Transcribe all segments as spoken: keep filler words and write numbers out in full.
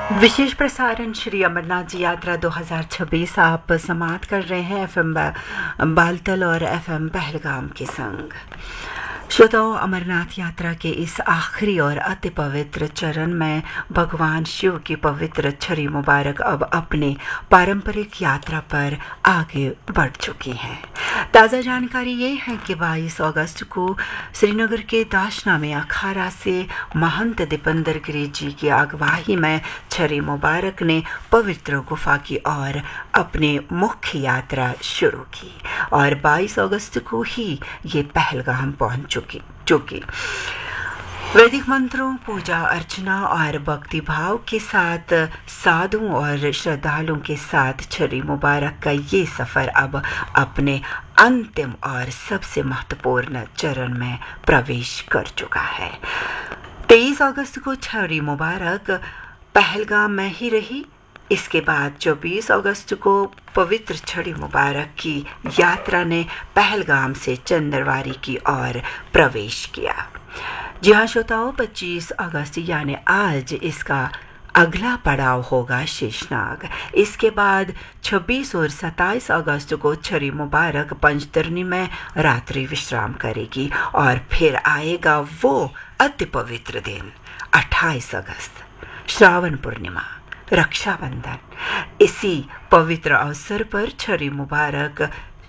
विशेष प्रसारण श्री अमरनाथ जी यात्रा दो हज़ार छब्बीस आप समाप्त कर रहे हैं एफएम बालतल और एफएम पहलगाम के संग। श्रोताओं, अमरनाथ यात्रा के इस आखिरी और अति पवित्र चरण में भगवान शिव की पवित्र छड़ी मुबारक अब अपने पारंपरिक यात्रा पर आगे बढ़ चुकी हैं। ताज़ा जानकारी ये है कि बाईस अगस्त को श्रीनगर के दाशनामे अखाड़ा से महंत दीपेंद्र गिरी जी की अगवाई में छड़ी मुबारक ने पवित्र गुफा की ओर अपने मुख्य यात्रा शुरू की और बाईस अगस्त को ही ये पहलगाम पहुंच चुकी चुकी वैदिक मंत्रों, पूजा अर्चना और भक्ति भाव के साथ साधुओं और श्रद्धालुओं के साथ छड़ी मुबारक का ये सफ़र अब अपने अंतिम और सबसे महत्वपूर्ण चरण में प्रवेश कर चुका है। तेईस अगस्त को छड़ी मुबारक पहलगाम में ही रही। इसके बाद चौबीस अगस्त को पवित्र छड़ी मुबारक की यात्रा ने पहलगाम से चंदरवारी की ओर प्रवेश किया। जी हाँ श्रोताओं, पच्चीस अगस्त यानी आज इसका अगला पड़ाव होगा शेषनाग। इसके बाद छब्बीस और सत्ताईस अगस्त को छड़ी मुबारक पंचतरणी में रात्रि विश्राम करेगी और फिर आएगा वो अति पवित्र दिन अट्ठाईस अगस्त, श्रावण पूर्णिमा, रक्षाबंधन। इसी पवित्र अवसर पर छड़ी मुबारक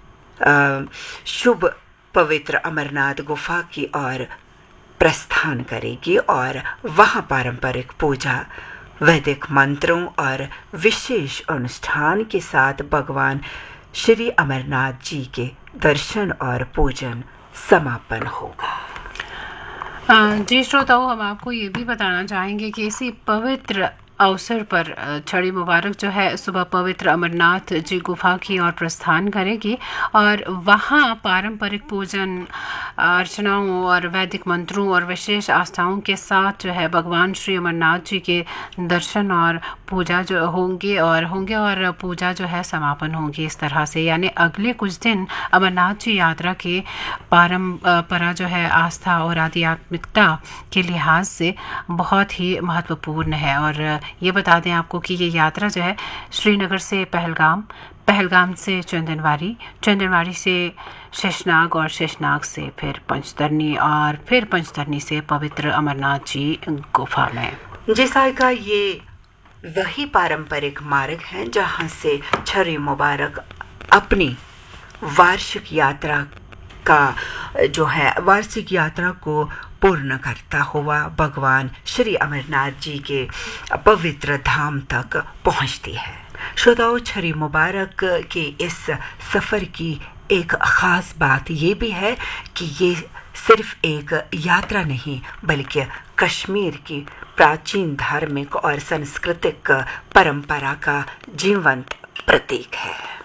शुभ पवित्र अमरनाथ गुफा की ओर प्रस्थान करेगी और वहाँ पारंपरिक पूजा, वैदिक मंत्रों और विशेष अनुष्ठान के साथ भगवान श्री अमरनाथ जी के दर्शन और पूजन समापन होगा। जी श्रोताओं, हम आपको ये भी बताना चाहेंगे कि इसी पवित्र अवसर पर छड़ी मुबारक जो है सुबह पवित्र अमरनाथ जी गुफा की ओर प्रस्थान करेगी और वहाँ पारंपरिक पूजन अर्चनाओं और वैदिक मंत्रों और विशेष आस्थाओं के साथ जो है भगवान श्री अमरनाथ जी के दर्शन और पूजा जो होंगे और होंगे और पूजा जो है समापन होगी। इस तरह से यानी अगले कुछ दिन अमरनाथ जी यात्रा के परंपरा जो है आस्था और आध्यात्मिकता के लिहाज से बहुत ही महत्वपूर्ण है। और ये बता दें आपको कि ये यात्रा जो है श्रीनगर से पहलगाम, पहलगाम से चंदनवारी, चंदनवारी से शेषनाग और शेषनाग से फिर पंचतरणी और फिर पंचतरणी से पवित्र अमरनाथ जी गुफा में। जैसा का ये वही पारंपरिक मार्ग है जहाँ से छड़ी मुबारक अपनी वार्षिक यात्रा का जो है वार्षिक यात्रा को पूर्ण करता हुआ भगवान श्री अमरनाथ जी के पवित्र धाम तक पहुंचती है। श्रोताओं, छड़ी मुबारक के इस सफ़र की एक ख़ास बात ये भी है कि ये सिर्फ एक यात्रा नहीं बल्कि कश्मीर की प्राचीन धार्मिक और सांस्कृतिक परंपरा का जीवंत प्रतीक है।